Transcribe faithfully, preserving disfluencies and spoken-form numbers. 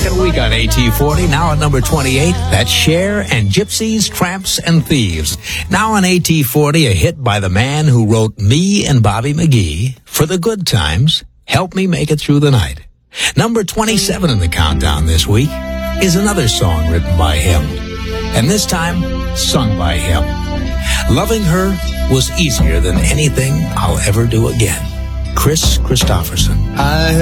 Second week on A T forty, now at number twenty-eight. That's Cher and Gypsies, Tramps, and Thieves. Now on A T forty, a hit by the man who wrote Me and Bobby McGee, For the Good Times, Help Me Make It Through the Night. Number twenty-seven in the countdown this week is another song written by him, and this time sung by him. Loving Her Was Easier Than Anything I'll Ever Do Again. Chris Christopherson. I